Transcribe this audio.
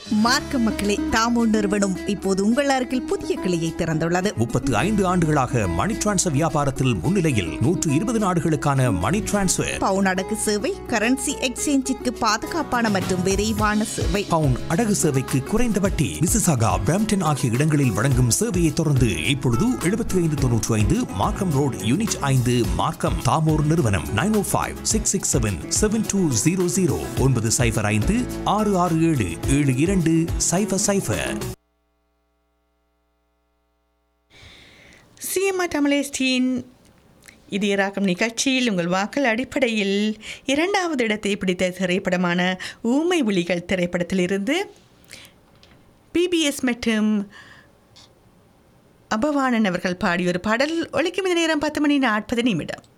மார்க்க மக்களே, தாமோ நிறுவனம் இப்போது உங்கள் அருகில் புதிய கிளையை திறந்துள்ளது. 35 ஆண்டுகளாக மணி டிரான்ஸ்ஃபர் வியாபாரத்தில் முன்னிலையில் 120 நாடுகளுக்கான மணி டிரான்ஸ்ஃபர், பவுன் அடகு சேவை, கரன்சி எக்ஸ்சேஞ்சிற்கு பாதுகாப்பான மற்றும் விரைவான சேவை. பவுன் அடகு சேவைக்கு குறைந்த வட்டி. மிசிசாகா, பிரம்ப்டன் ஆகிய இடங்களில் வழங்கும் சேவையை தொடர்ந்து இப்பொழுது 7595 மார்க்கம் ரோடு, யூனிட் 5, மார்க்கம். தாமோர் நிறுவனம் 905-667-7200 905-667-7200. சிஎம்ஆர் தமிழேஸ்டியின் இதயராகம் நிகழ்ச்சியில் உங்கள் வாக்கள் அடிப்படையில் 2வது இடத்தை பிடித்த திரைப்படமான ஊமை விழிகள் திரைப்படத்திலிருந்து பிபிஎஸ் மற்றும் அபவானன் அவர்கள் பாடிய ஒரு பாடல் ஒலிக்கும். இந்த நேரம் 10:40.